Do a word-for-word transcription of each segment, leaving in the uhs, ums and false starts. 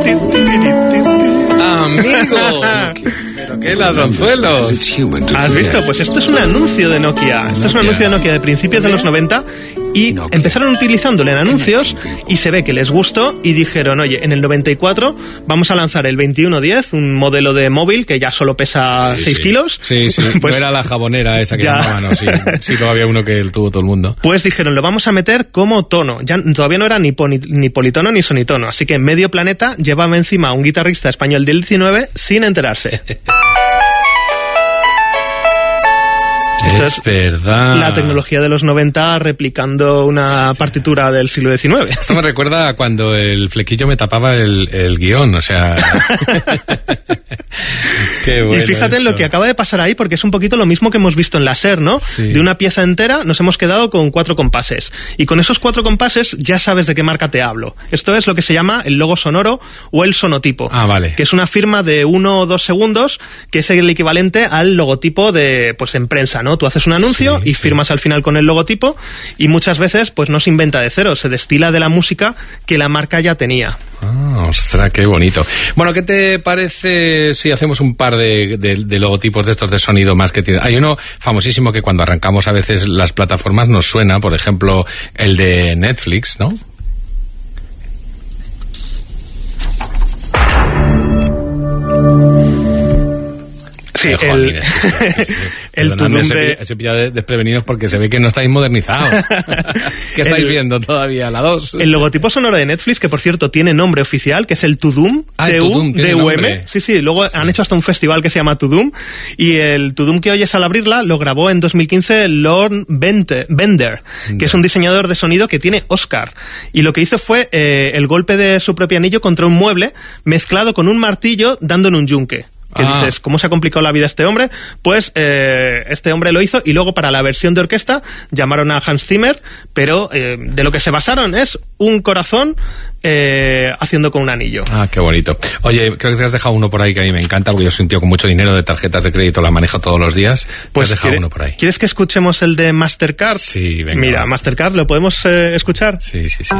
¡Amigo! ¡Pero qué ladronzuelo! ¿Has visto? Pues esto es un anuncio de Nokia. Esto es un anuncio de Nokia de principios de los noventa y empezaron utilizándolo en anuncios y se ve que les gustó y dijeron, oye, en el noventa y cuatro vamos a lanzar el veintiuno diez, un modelo de móvil que ya solo pesa sí, seis sí. kilos. Sí, sí, pues, no era la jabonera esa que ya. llamaban, no, sí, sí, todavía uno que tuvo todo el mundo. Pues dijeron, lo vamos a meter como tono. Ya todavía no era ni, poni, ni politono ni sonitono, así que medio planeta llevaba encima a un guitarrista español del diecinueve sin enterarse. Esto es, es verdad. La tecnología de los noventa replicando una partitura del siglo diecinueve. Esto me recuerda a cuando el flequillo me tapaba el, el guión, o sea... Qué bueno. Y fíjate en lo que acaba de pasar ahí, porque es un poquito lo mismo que hemos visto en la SER, ¿no? Sí. De una pieza entera nos hemos quedado con cuatro compases. Y con esos cuatro compases ya sabes de qué marca te hablo. Esto es lo que se llama el logo sonoro o el sonotipo. Ah, vale. Que es una firma de uno o dos segundos, que es el equivalente al logotipo de, pues en prensa, ¿no? Tú haces un anuncio sí, y firmas sí. al final con el logotipo y muchas veces pues no se inventa de cero, se destila de la música que la marca ya tenía. Ah, ostras, qué bonito. Bueno, ¿qué te parece si hacemos un par de, de, de logotipos de estos de sonido más que tiene? Hay uno famosísimo que cuando arrancamos a veces las plataformas nos suena, por ejemplo, el de Netflix, ¿no? Sí, eh, el, Juan, sí, sí, sí. el tudum de... Se pilla desprevenidos porque se ve que no estáis modernizados. ¿Qué estáis el, viendo todavía? La dos. El logotipo sonoro de Netflix, que por cierto tiene nombre oficial, que es el Tudum, ah, T U D U M. Sí, sí, luego sí. han hecho hasta un festival que se llama Tudum, y el Tudum que oyes al abrirla lo grabó en dos mil quince Lorne Bender, Bender, que es un diseñador de sonido que tiene Oscar. Y lo que hizo fue eh, el golpe de su propio anillo contra un mueble, mezclado con un martillo, dando en un yunque. Que ah. dices, ¿cómo se ha complicado la vida este hombre? Pues eh, este hombre lo hizo y luego para la versión de orquesta llamaron a Hans Zimmer, pero eh, de lo que se basaron es un corazón eh, haciendo con un anillo. Ah, qué bonito. Oye, creo que te has dejado uno por ahí que a mí me encanta, porque yo soy un tío con mucho dinero de tarjetas de crédito, la manejo todos los días. Pues te has dejado quiere, uno por ahí. ¿Quieres que escuchemos el de Mastercard? Sí, venga. Mira, va. Mastercard, ¿lo podemos eh, escuchar? Sí, sí, sí.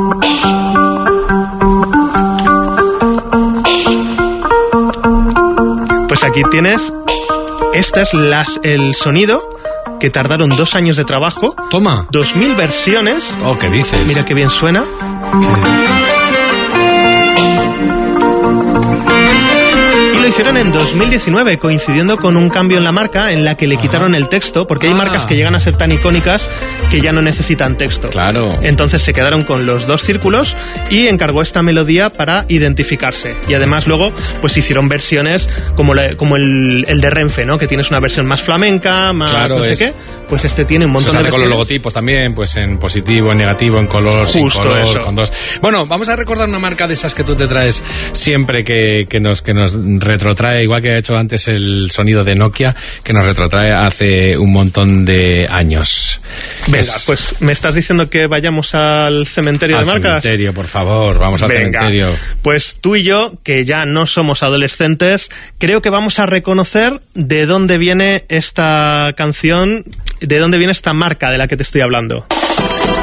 Pues aquí tienes, este es las, el sonido que tardaron dos años de trabajo. Toma. Dos mil versiones. Oh, ¿qué dices? Mira qué bien suena. Y lo hicieron en dos mil diecinueve, coincidiendo con un cambio en la marca en la que le quitaron el texto, porque hay ah. marcas que llegan a ser tan icónicas que ya no necesitan texto. Claro. Entonces se quedaron con los dos círculos y encargó esta melodía para identificarse. Y además luego pues hicieron versiones como, la, como el, el de Renfe, ¿no? Que tienes una versión más flamenca, más claro, no sé es... qué. Pues este tiene un montón se de hace versiones. con los logotipos también, pues en positivo, en negativo, en color, Justo sin color, eso. con dos. Bueno, vamos a recordar una marca de esas que tú te traes siempre que, que nos que nos retrotrae, igual que ha hecho antes el sonido de Nokia, que nos retrotrae hace un montón de años. Venga, es... pues me estás diciendo que vayamos al cementerio al de marcas. Al cementerio, por favor, vamos al Venga. cementerio. Pues tú y yo, que ya no somos adolescentes, creo que vamos a reconocer de dónde viene esta canción, de dónde viene esta marca de la que te estoy hablando.